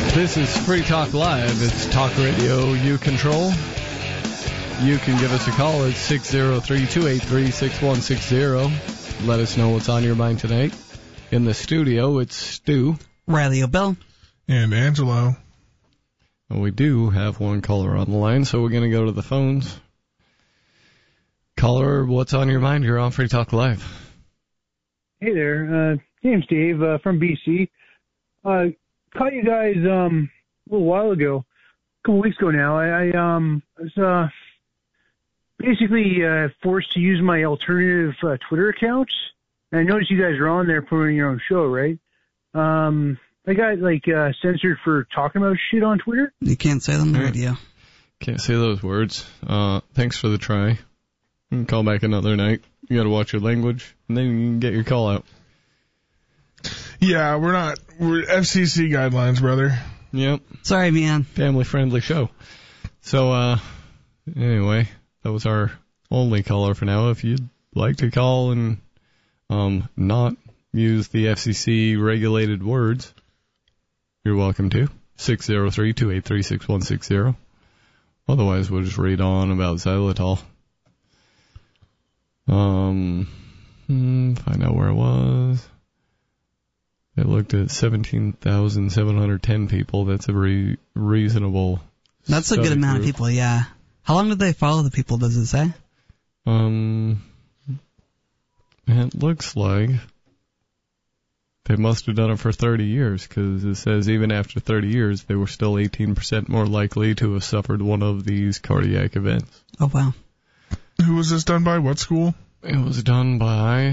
This is Free Talk Live. It's talk radio you control. You can give us a call at 603-283-6160. Let us know what's on your mind tonight. In the studio, it's Stu, Riley O'Bell, and Angelo. And we do have one caller on the line, so we're going to go to the phones. Caller, what's on your mind? You're on Free Talk Live. Hey there, name's Dave from BC. Caught you guys a little while ago, a couple weeks ago now. I was basically forced to use my alternative Twitter account. And I noticed you guys are on there promoting your own show, right? I got censored for talking about shit on Twitter. You can't say them on the radio. Can't say those words. Thanks for the try. You can call back another night. You got to watch your language, and then you can get your call out. Yeah, we're FCC guidelines, brother. Yep. Sorry, man. Family-friendly show. So, anyway, that was our only caller for now. If you'd like to call and not use the FCC regulated words, you're welcome to. 603-283-6160. Otherwise, we'll just read on about xylitol. Find out where it was. They looked at 17,710 people. That's a reasonable That's a good amount of people, yeah. How long did they follow the people, does it say? It looks like they must have done it for 30 years, because it says even after 30 years, they were still 18% more likely to have suffered one of these cardiac events. Oh, wow. Who was this done by? What school? It was done by...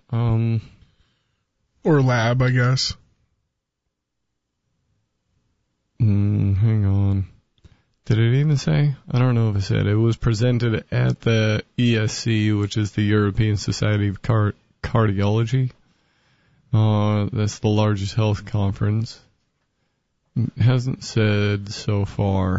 Or lab, I guess. Hang on. Did it even say? I don't know if it said. It was presented at the ESC, which is the European Society of Cardiology. That's the largest health conference. It hasn't said so far,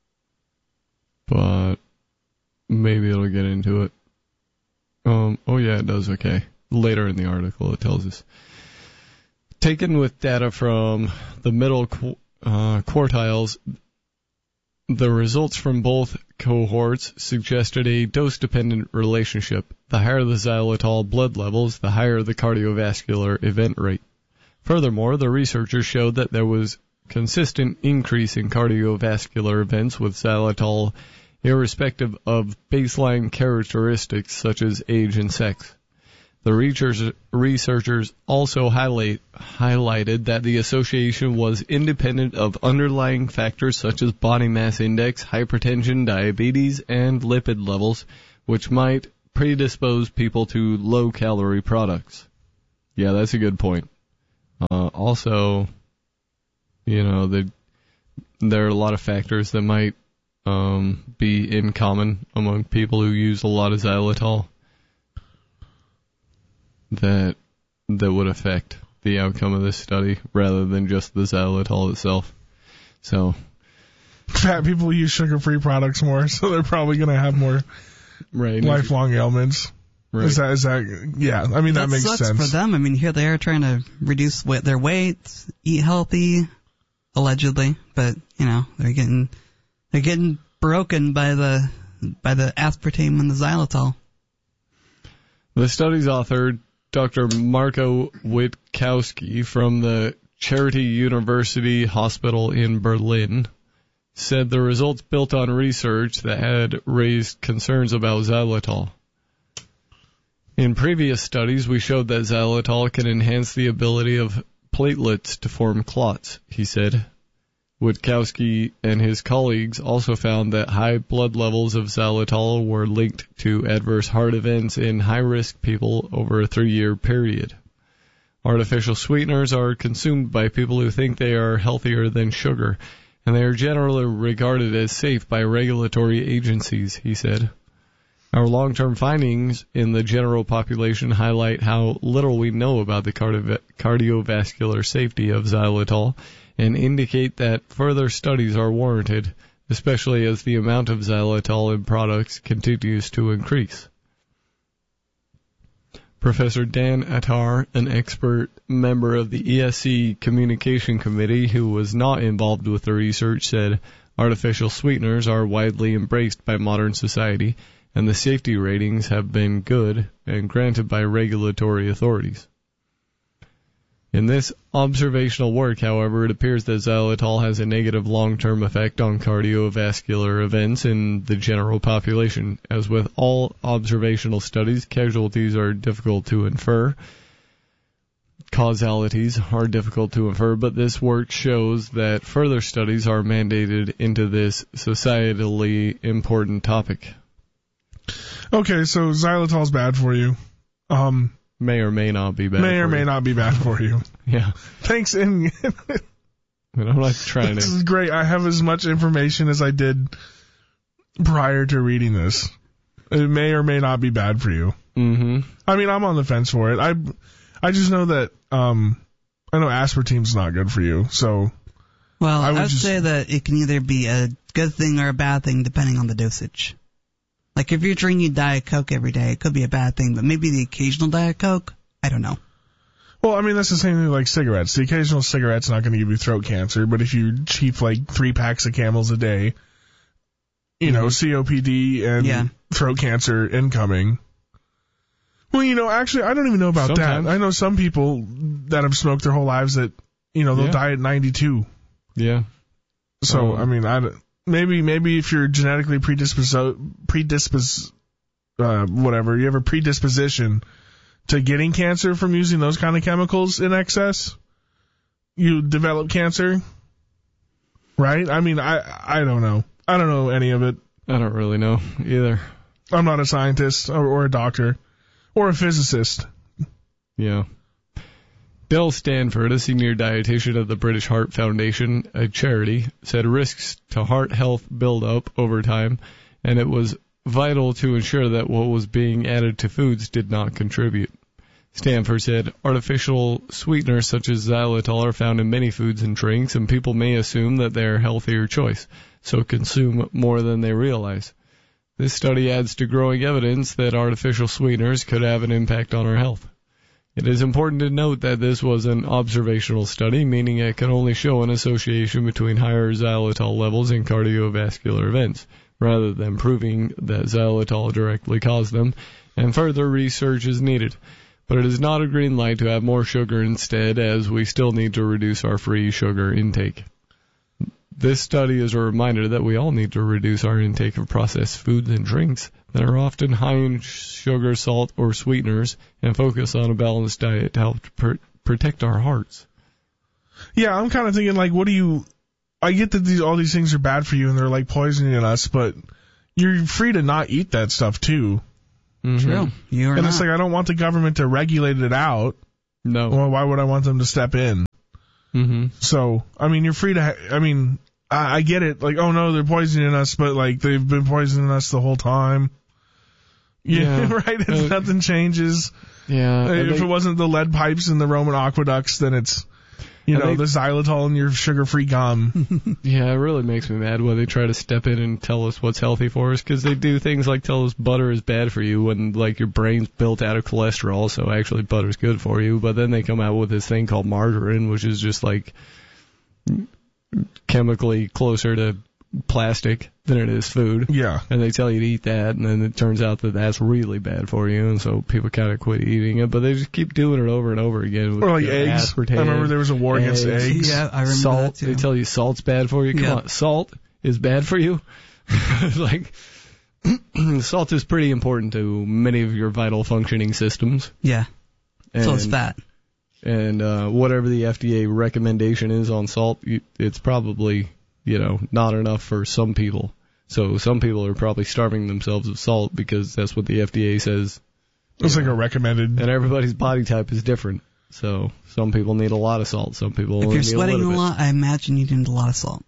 but maybe it'll get into it. Oh yeah, it does, okay. Later in the article it tells us. Taken with data from the middle quartiles, the results from both cohorts suggested a dose-dependent relationship. The higher the xylitol blood levels, the higher the cardiovascular event rate. Furthermore, the researchers showed that there was consistent increase in cardiovascular events with xylitol, irrespective of baseline characteristics such as age and sex. The researchers also highlighted that the association was independent of underlying factors such as body mass index, hypertension, diabetes, and lipid levels, which might predispose people to low-calorie products. Yeah, that's a good point. Also, there are a lot of factors that might be in common among people who use a lot of xylitol that would affect the outcome of this study rather than just the xylitol itself. So, fat people use sugar-free products more, so they're probably going to have more lifelong ailments. Right. Is that? Yeah, I mean that makes sense. That sucks for them. I mean, here they are trying to reduce their weight, eat healthy, allegedly, but they're getting broken by the aspartame and the xylitol. The study's author, Dr. Marco Witkowski from the Charité University Hospital in Berlin, said the results built on research that had raised concerns about xylitol. In previous studies, we showed that xylitol can enhance the ability of platelets to form clots, he said. Witkowski and his colleagues also found that high blood levels of xylitol were linked to adverse heart events in high-risk people over a 3-year period. Artificial sweeteners are consumed by people who think they are healthier than sugar, and they are generally regarded as safe by regulatory agencies, he said. Our long-term findings in the general population highlight how little we know about the cardiovascular safety of xylitol and indicate that further studies are warranted, especially as the amount of xylitol in products continues to increase. Professor Dan Attar, an expert member of the ESC Communication Committee who was not involved with the research, said artificial sweeteners are widely embraced by modern society, and the safety ratings have been good and granted by regulatory authorities. In this observational work, however, it appears that xylitol has a negative long-term effect on cardiovascular events in the general population. As with all observational studies, casualties are difficult to infer. Causalities are difficult to infer, but this work shows that further studies are mandated into this societally important topic. Okay, so xylitol's bad for you. May or may not be bad. May or may not be bad for you. Yeah. Thanks. And I'm not trying to. This is great. I have as much information as I did prior to reading this. It may or may not be bad for you. Mm-hmm. I mean, I'm on the fence for it. I just know that I know aspartame's not good for you. So. Well, I would say that it can either be a good thing or a bad thing depending on the dosage. Like, if you're drinking Diet Coke every day, it could be a bad thing, but maybe the occasional Diet Coke, I don't know. Well, I mean, that's the same thing like cigarettes. The occasional cigarette's not going to give you throat cancer, but if you chief like 3 packs of Camels a day, you know, COPD and throat cancer incoming. Well, you know, actually, I don't even know about that. I know some people that have smoked their whole lives that, you know, they'll die at 92. Yeah. So, I mean, Maybe if you're genetically whatever, you have a predisposition to getting cancer from using those kind of chemicals in excess, you develop cancer, right? I mean, I don't know. I don't know any of it. I don't really know either. I'm not a scientist or a doctor or a physicist. Yeah. Bill Stanford, a senior dietitian of the British Heart Foundation, a charity, said risks to heart health build up over time, and it was vital to ensure that what was being added to foods did not contribute. Stanford said artificial sweeteners such as xylitol are found in many foods and drinks, and people may assume that they are a healthier choice, so consume more than they realize. This study adds to growing evidence that artificial sweeteners could have an impact on our health. It is important to note that this was an observational study, meaning it can only show an association between higher xylitol levels and cardiovascular events, rather than proving that xylitol directly caused them, and further research is needed. But it is not a green light to have more sugar instead, as we still need to reduce our free sugar intake. This study is a reminder that we all need to reduce our intake of processed foods and drinks that are often high in sugar, salt, or sweeteners, and focus on a balanced diet to help protect our hearts. Yeah, I'm kind of thinking, like, I get that all these things are bad for you and they're like poisoning us, but you're free to not eat that stuff too. Mm-hmm. True. And it's like, I don't want the government to regulate it out. No. Well, why would I want them to step in? Mm-hmm. So, I mean, you're free to, I get it. Like, oh no, they're poisoning us, but like, they've been poisoning us the whole time. Yeah, right? Nothing changes. Yeah. If it wasn't the lead pipes in the Roman aqueducts, then it's, the xylitol in your sugar-free gum. Yeah, it really makes me mad when they try to step in and tell us what's healthy for us, because they do things like tell us butter is bad for you when, like, your brain's built out of cholesterol, so actually butter's good for you. But then they come out with this thing called margarine, which is just, like, chemically closer to plastic than it is food. Yeah. And they tell you to eat that, and then it turns out that that's really bad for you, and so people kind of quit eating it, but they just keep doing it over and over again. With, or like eggs. Aspartame, I remember there was a war against eggs. Yeah, I remember salt. that too. They tell you salt's bad for you. Come on, salt is bad for you? Like, salt is pretty important to many of your vital functioning systems. Yeah. So it's fat. And whatever the FDA recommendation is on salt, it's probably, not enough for some people. So some people are probably starving themselves of salt because that's what the FDA says. It's like a recommended. And everybody's body type is different. So some people need a lot of salt. Some people if only you're need sweating a lot, I imagine you need a lot of salt.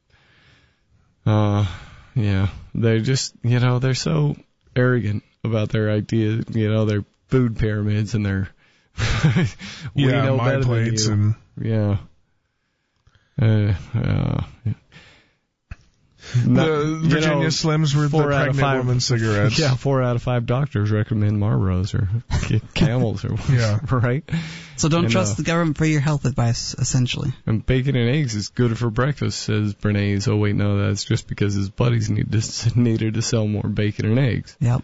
Yeah. They're just, they're so arrogant about their ideas, their food pyramids and their we know my better plates than you. and Virginia Slims were the pregnant woman cigarettes. Yeah, 4 out of 5 doctors recommend Marlboros or Camels or right. So don't trust the government for your health advice, essentially. And bacon and eggs is good for breakfast, says Bernays. Oh wait, no, that's just because his buddies needed to sell more bacon and eggs. Yep.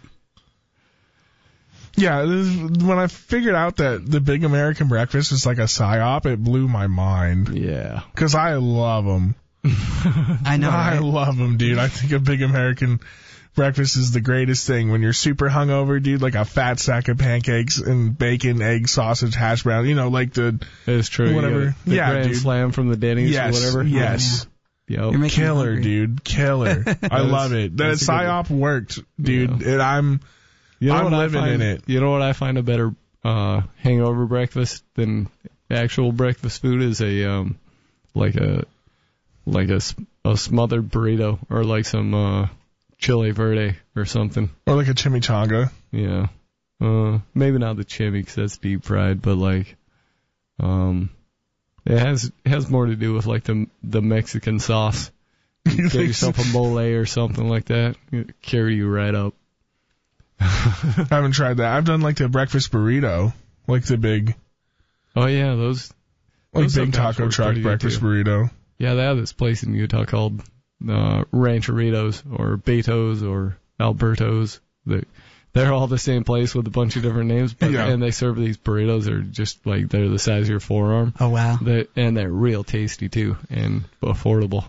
Yeah, when I figured out that the big American breakfast is like a psyop, it blew my mind. Yeah. Because I love them. I know, I love them, dude. I think a big American breakfast is the greatest thing. When you're super hungover, dude, like a fat sack of pancakes and bacon, egg, sausage, hash brown, like the... It's true. Whatever. The Grand dude. Slam from the Denny's or whatever. Yes. Yep. You're making Killer, dude. Killer. I love it. That psyop worked, dude. And I'm living in it. You know what I find a better hangover breakfast than actual breakfast food is a smothered burrito or like some chile verde or something. Or like a chimichanga. Yeah. Maybe not the chimi because that's deep fried, but like it has more to do with like the Mexican sauce. Get yourself a mole or something like that. It'll carry you right up. I haven't tried that. I've done like the breakfast burrito, like the big. Oh yeah, those big taco truck breakfast burrito. Yeah, they have this place in Utah called Rancheritos or Beto's or Alberto's. They're all the same place with a bunch of different names, and they serve these burritos that are just like they're the size of your forearm. Oh wow! And they're real tasty too and affordable.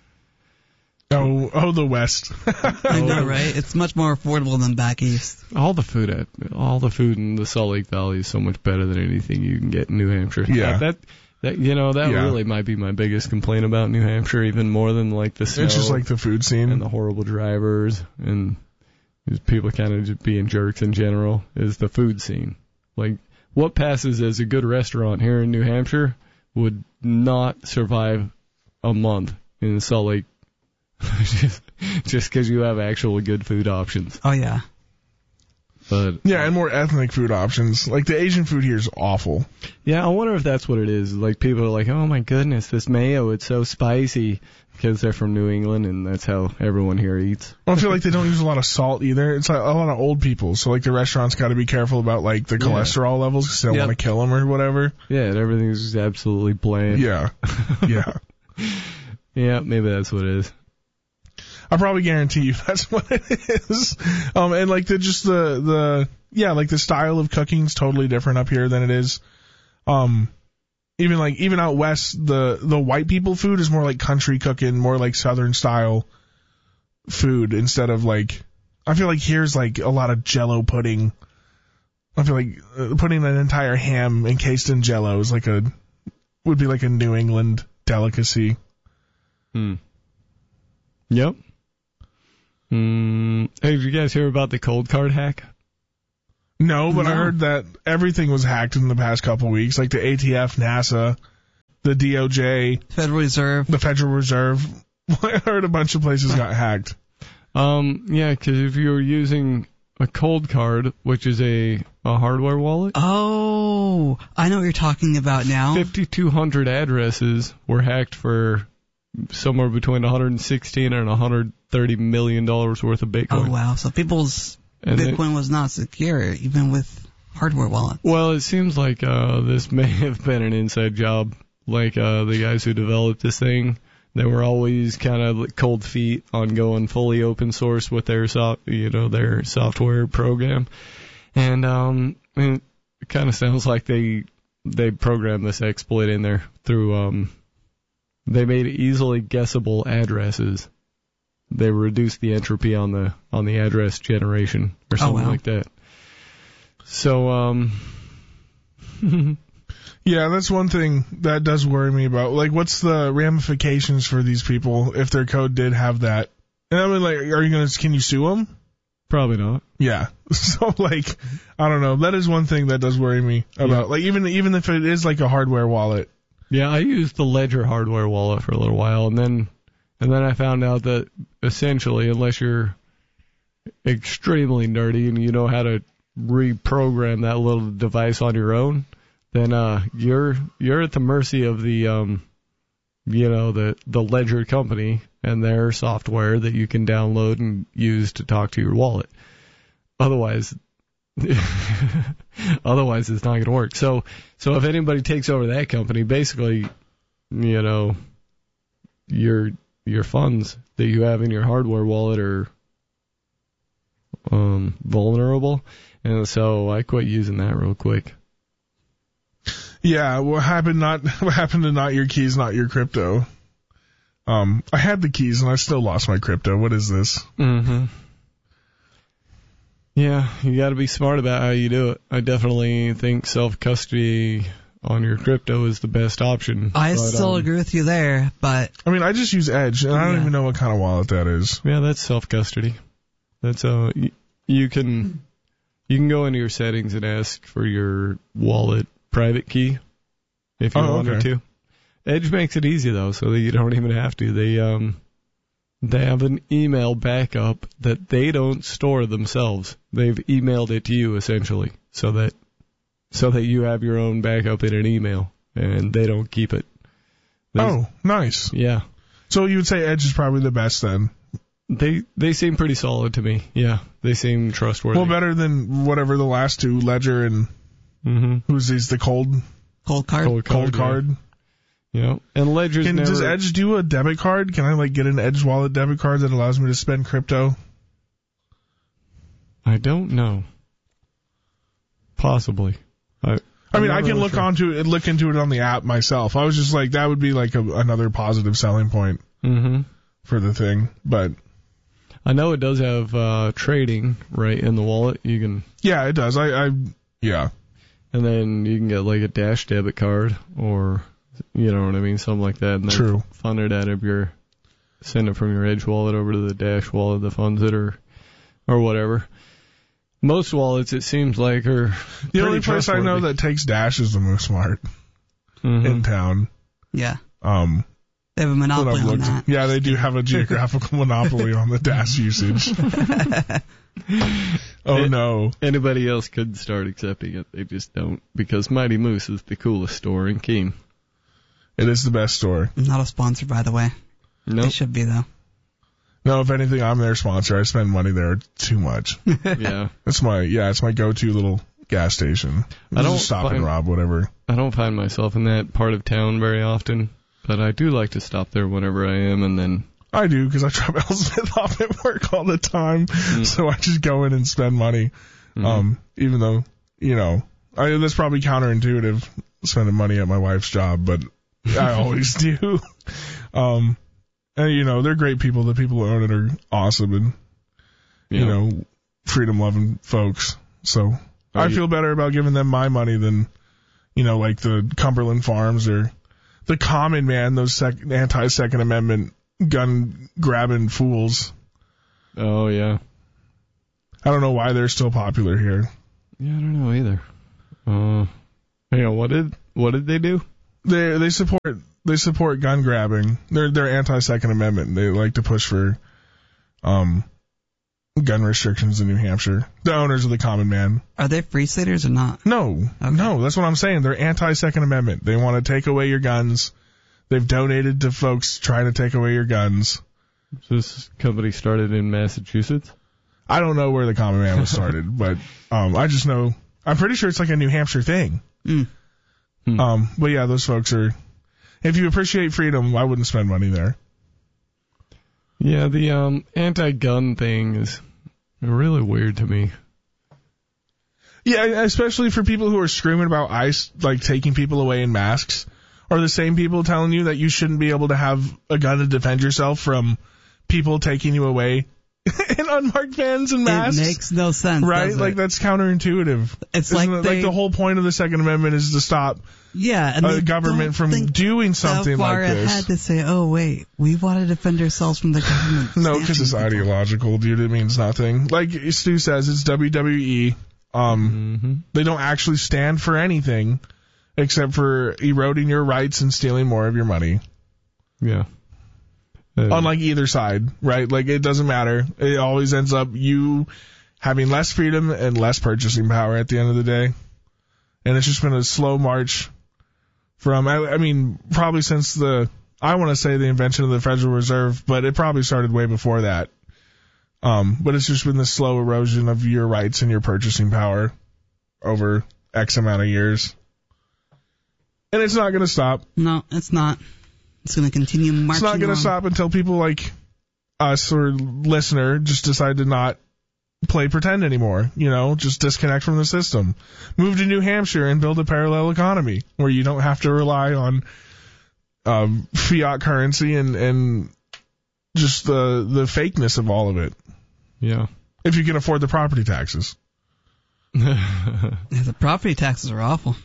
Oh, the West. I know, right? It's much more affordable than back east. All the food in the Salt Lake Valley is so much better than anything you can get in New Hampshire. Yeah. That really might be my biggest complaint about New Hampshire, even more than like the snow. It's just like the food scene and the horrible drivers and people kind of just being jerks in general is the food scene. Like what passes as a good restaurant here in New Hampshire would not survive a month in Salt Lake. just because you have actual good food options. Oh yeah. But and more ethnic food options. Like the Asian food here is awful. Yeah, I wonder if that's what it is. Like people are like, oh my goodness, this mayo, it's so spicy because they're from New England and that's how everyone here eats. Well, I feel like they don't use a lot of salt either. It's like a lot of old people, so like the restaurants got to be careful about like the cholesterol levels because they don't want to kill them or whatever. Yeah, and everything's just absolutely bland. Yeah. Yeah, maybe that's what it is. I probably guarantee you that's what it is. And like the style of cooking is totally different up here than it is. Even out west, the white people food is more like country cooking, more like southern style food instead of like, I feel like here's like a lot of Jell-O pudding. I feel like putting an entire ham encased in Jell-O is would be like a New England delicacy. Yep. Hey, did you guys hear about the cold card hack? No, but I heard that everything was hacked in the past couple weeks, like the ATF, NASA, the DOJ, Federal Reserve. The Federal Reserve. I heard a bunch of places got hacked. Yeah, because if you were using a cold card, which is a hardware wallet. Oh, I know what you're talking about now. 5,200 addresses were hacked for somewhere between $116 and $130 million worth of Bitcoin. Oh, wow. So people's Bitcoin was not secure, even with hardware wallets. Well, it seems like this may have been an inside job. Like the guys who developed this thing, they were always kind of cold feet on going fully open source with their their software program. And it kind of sounds like they programmed this exploit in there through they made easily guessable addresses. They reduced the entropy on the address generation or something like that. So yeah, that's one thing that does worry me about. Like, what's the ramifications for these people if their code did have that? And I mean, like, can you sue them? Probably not. Yeah. So, like, I don't know. That is one thing that does worry me about, like, even if it is like a hardware wallet. Yeah, I used the Ledger hardware wallet for a little while, and then I found out that essentially, unless you're extremely nerdy and you know how to reprogram that little device on your own, then you're at the mercy of the the Ledger company and their software that you can download and use to talk to your wallet. Otherwise it's not going to work. So if anybody takes over that company, basically, your funds that you have in your hardware wallet are vulnerable. And so I quit using that real quick. Yeah, what happened to not your keys, not your crypto? I had the keys and I still lost my crypto. What is this? Mm-hmm. Yeah, you got to be smart about how you do it. I definitely think self-custody on your crypto is the best option. I still agree with you there, but... I mean, I just use Edge, and I don't even know what kind of wallet that is. Yeah, that's self-custody. That's you can go into your settings and ask for your wallet private key if you wanted to. Edge makes it easy, though, so that you don't even have to. They have an email backup that they don't store themselves. They've emailed it to you, essentially, so that you have your own backup in an email, and they don't keep it. Nice. Yeah. So you would say Edge is probably the best, then? They seem pretty solid to me. Yeah, they seem trustworthy. Well, better than whatever the last two, Ledger and who's these? The Cold Card. Yeah, and Ledger's Does Edge do a debit card? Can I get an Edge wallet debit card that allows me to spend crypto? I don't know. Possibly. I can look into it on the app myself. I was just that would be another positive selling point for the thing, but. I know it does have trading right in the wallet. You can. Yeah, it does. Yeah. And then you can get a Dash debit card or, you know what I mean, something like that. And then True. Fund it out of send it from your Edge wallet over to the Dash wallet that funds it or whatever. Most wallets, it seems like, are the only place I know that takes Dash is the MoveSmart in town. Yeah. They have a monopoly on that. Yeah, they do have a geographical monopoly on the Dash usage. No. Anybody else could start accepting it. They just don't, because Mighty Moose is the coolest store in Keene. It is the best store. Not a sponsor, by the way. No. They should be, though. No, if anything, I'm their sponsor. I spend money there too much. Yeah. It's my go-to little gas station. I don't stop and rob, whatever. I don't find myself in that part of town very often. But I do like to stop there whenever I am, and then... I do, because I drop Elspeth off at work all the time, so I just go in and spend money. Even though, that's probably counterintuitive, spending money at my wife's job, but I always do. And, they're great people. The people who own it are awesome and, freedom-loving folks. So I feel better about giving them my money than, the Cumberland Farms or... the common man, those anti-Second Amendment gun-grabbing fools. Oh, yeah. I don't know why they're still popular here. Yeah, I don't know either. What did they do? They support gun grabbing. They're anti-Second Amendment. They like to push for gun restrictions in New Hampshire. The owners of the Common Man. Are they free staters or not? No. Okay. No, that's what I'm saying. They're anti-Second Amendment. They want to take away your guns. They've donated to folks trying to take away your guns. So this company started in Massachusetts? I don't know where the Common Man was started, but I just know, I'm pretty sure it's a New Hampshire thing. But yeah, those folks are, if you appreciate freedom, I wouldn't spend money there. Yeah, the anti-gun thing is really weird to me. Yeah, especially for people who are screaming about ICE, taking people away in masks, are the same people telling you that you shouldn't be able to have a gun to defend yourself from people taking you away in unmarked vans and masks. It makes no sense, right? That's counterintuitive. It's the whole point of the Second Amendment is to stop a government from doing something like this. I had to say, oh wait, we want to defend ourselves from the government. No, because it's ideological, dude. It means nothing. Like Stu says, it's WWE. They don't actually stand for anything except for eroding your rights and stealing more of your money. Yeah. On either side, right? It doesn't matter. It always ends up you having less freedom and less purchasing power at the end of the day. And it's just been a slow march from, probably since the I want to say the invention of the Federal Reserve, but it probably started way before that. But it's just been the slow erosion of your rights and your purchasing power over X amount of years. And it's not going to stop. No, it's not. It's going to continue marching. It's not going to stop until people like us or listener just decide to not play pretend anymore. You know, just disconnect from the system. Move to New Hampshire and build a parallel economy where you don't have to rely on fiat currency and just the fakeness of all of it. Yeah. If you can afford the property taxes. Yeah, the property taxes are awful.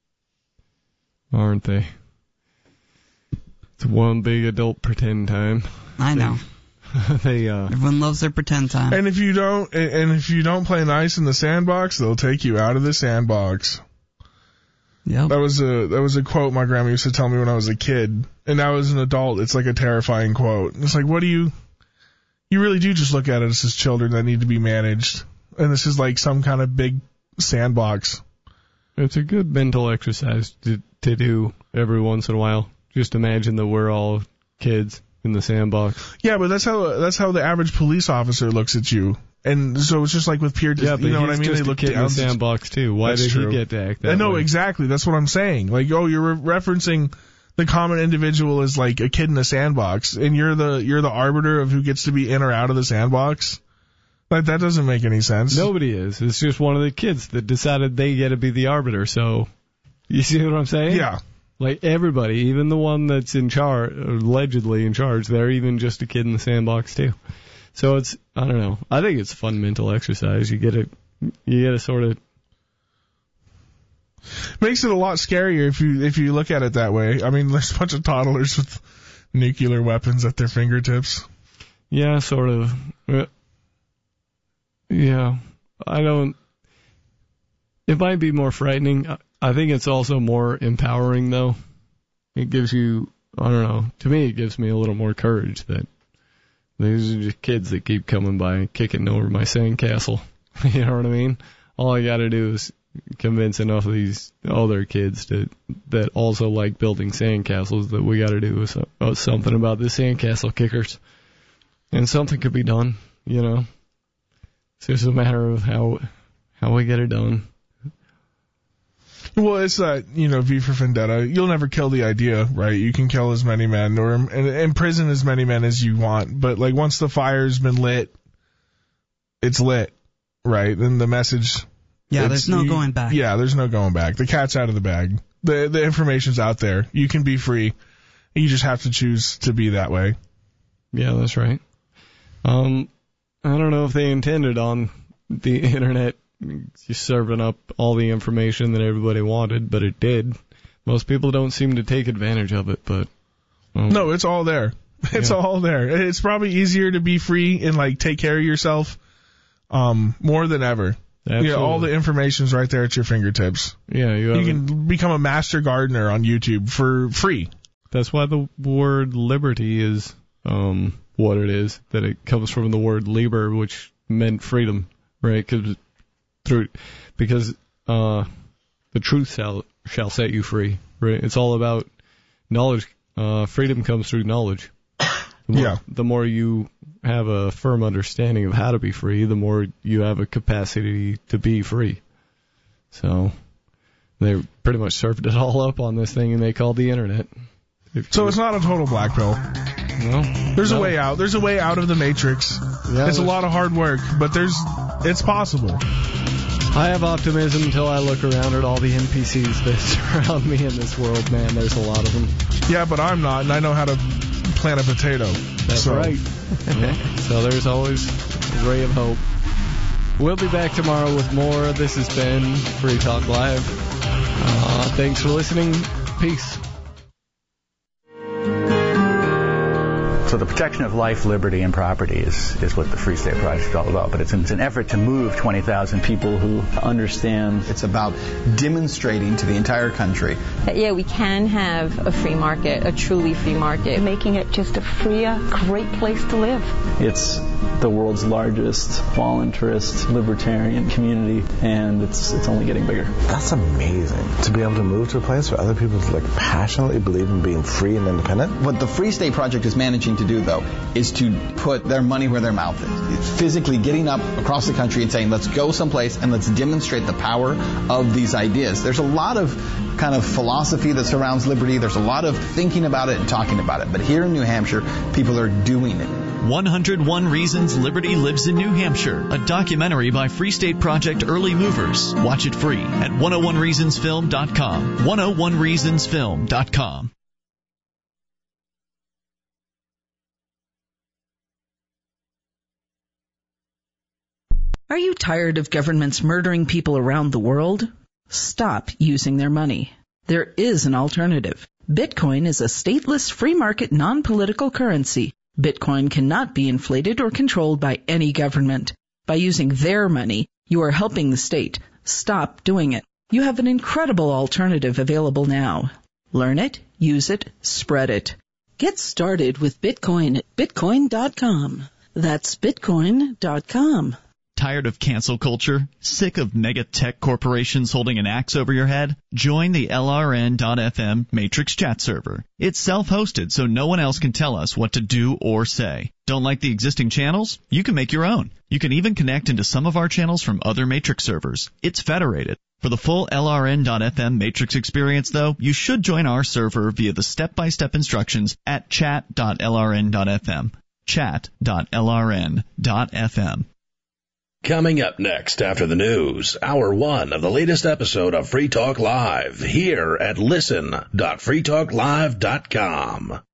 Aren't they? It's one big adult pretend time. I know. Everyone loves their pretend time. And if you don't play nice in the sandbox, they'll take you out of the sandbox. Yep. That was a quote my grandma used to tell me when I was a kid. And now as an adult, it's like a terrifying quote. It's like, you really do just look at us as children that need to be managed. And this is like some kind of big sandbox. It's a good mental exercise to do every once in a while. Just imagine that we're all kids in the sandbox. Yeah, but that's how the average police officer looks at you. And so it's just like with peer, yeah, but you know he's what I mean? Just they look a kid down in the sandbox too. Why did he get to act that way? No, exactly. That's what I'm saying. Like, you're referencing the common individual as like a kid in a sandbox, and you're the arbiter of who gets to be in or out of the sandbox. Like, that doesn't make any sense. Nobody is. It's just one of the kids that decided they get to be the arbiter. So, you see what I'm saying? Yeah. Like, everybody, even the one that's in charge, allegedly in charge, they're even just a kid in the sandbox too. So it's, I don't know. I think it's a fun mental exercise. You get to sort of. Makes it a lot scarier if you look at it that way. I mean, there's a bunch of toddlers with nuclear weapons at their fingertips. Yeah, sort of. Yeah, it might be more frightening. I think it's also more empowering, though. It gives you, I don't know, to me it gives me a little more courage that these are just kids that keep coming by and kicking over my sandcastle. You know what I mean? All I gotta do is convince enough of these other kids that also like building sandcastles that we gotta do something about the sandcastle kickers. And something could be done, you know? It's just a matter of how we get it done. Well, it's that, V for Vendetta. You'll never kill the idea, right? You can kill as many men or imprison as many men as you want. But, like, once the fire's been lit, it's lit, right? Then the message... Yeah, there's no going back. Yeah, there's no going back. The cat's out of the bag. The information's out there. You can be free. You just have to choose to be that way. Yeah, that's right. I don't know if they intended on the internet just serving up all the information that everybody wanted, but it did. Most people don't seem to take advantage of it, but... No, it's all there. It's all there. It's probably easier to be free and, like, take care of yourself more than ever. Absolutely. Yeah, all the information's right there at your fingertips. Yeah, you can become a master gardener on YouTube for free. That's why the word liberty is what it is. That it comes from the word liber, which meant freedom, right? Because the truth shall set you free, right? It's all about knowledge. Freedom comes through knowledge. The more you have a firm understanding of how to be free, the more you have a capacity to be free. So they pretty much served it all up on this thing, and they called the internet. So it's not a total black pill. No. There's a way out. There's a way out of the matrix. Yeah, it's a lot of hard work, but it's possible. I have optimism until I look around at all the NPCs that surround me in this world. Man, there's a lot of them. Yeah, but I'm not, and I know how to plant a potato. That's right. So there's always a ray of hope. We'll be back tomorrow with more. This has been Free Talk Live. Thanks for listening. Peace. So the protection of life, liberty, and property is what the Free State Project is all about. But it's an effort to move 20,000 people who understand. It's about demonstrating to the entire country that, yeah, we can have a free market, a truly free market. Making it just a freer, great place to live. It's the world's largest voluntarist libertarian community, and it's only getting bigger. That's amazing, to be able to move to a place where other people passionately believe in being free and independent. What the Free State Project is managing to do, though, is to put their money where their mouth is. It's physically getting up across the country and saying, let's go someplace and let's demonstrate the power of these ideas. There's a lot of kind of philosophy that surrounds liberty. There's a lot of thinking about it and talking about it. But here in New Hampshire, people are doing it. 101 Reasons Liberty Lives in New Hampshire, a documentary by Free State Project Early Movers. Watch it free at 101reasonsfilm.com. 101reasonsfilm.com. Are you tired of governments murdering people around the world? Stop using their money. There is an alternative. Bitcoin is a stateless, free market, non-political currency. Bitcoin cannot be inflated or controlled by any government. By using their money, you are helping the state. Stop doing it. You have an incredible alternative available now. Learn it, use it, spread it. Get started with Bitcoin at Bitcoin.com. That's Bitcoin.com. Tired of cancel culture? Sick of mega tech corporations holding an axe over your head? Join the LRN.FM Matrix chat server. It's self-hosted, so no one else can tell us what to do or say. Don't like the existing channels? You can make your own. You can even connect into some of our channels from other Matrix servers. It's federated. For the full LRN.FM Matrix experience, though, you should join our server via the step-by-step instructions at chat.lrn.fm. Chat.lrn.fm. Coming up next after the news, Hour 1 of the latest episode of Free Talk Live, here at listen.freetalklive.com.